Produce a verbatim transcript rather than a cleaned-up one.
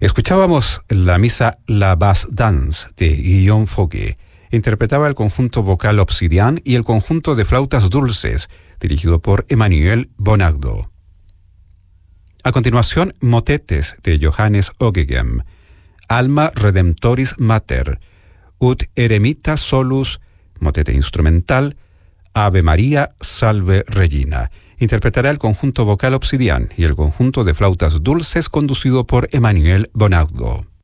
Escuchábamos la misa La Basse Danse de Guillaume Fauquet. Interpretaba el conjunto vocal Obsidian y el conjunto de flautas dulces, dirigido por Emmanuel Bonardo. A continuación, motetes de Johannes Ockeghem, Alma Redemptoris Mater, Ut Eremita Solus, motete instrumental, Ave María, Salve Regina. Interpretará el conjunto vocal Obsidian y el conjunto de flautas dulces conducido por Emmanuel Bonardo.